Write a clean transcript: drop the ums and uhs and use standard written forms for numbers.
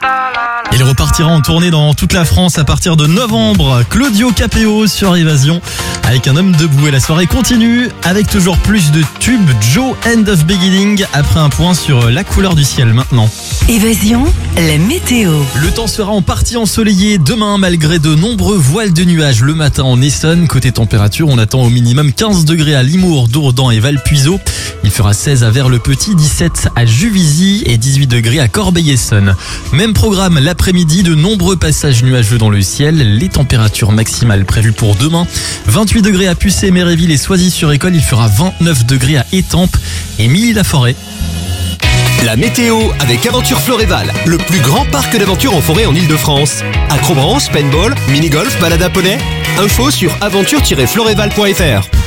Il repartira en tournée dans toute la France à partir de novembre. Claudio Capéo sur Évasion avec Un homme debout. Et la soirée continue avec toujours plus de tubes. Joe, End of Beginning, après un point sur la couleur du ciel maintenant. Évasion, la météo. Le temps sera en partie ensoleillé demain malgré de nombreux voiles de nuages le matin en Essonne. Côté température, on attend au minimum 15 degrés à Limours, Dourdan et Valpuiseau. Il fera 16 à Vers-le-Petit, 17 à Juvisy et 18 degrés à Corbeil-Essonnes. Même programme l'après-midi, de nombreux passages nuageux dans le ciel. Les températures maximales prévues pour demain. 28 degrés à Pucé, Méréville et Soisy-sur-École. Il fera 29 degrés à Étampes et Milly-la-Forêt. La météo avec Aventure Floréval, le plus grand parc d'aventure en forêt en Ile-de-France. Acrobranche, paintball, mini-golf, balade à poney. Info sur aventure-floréval.fr.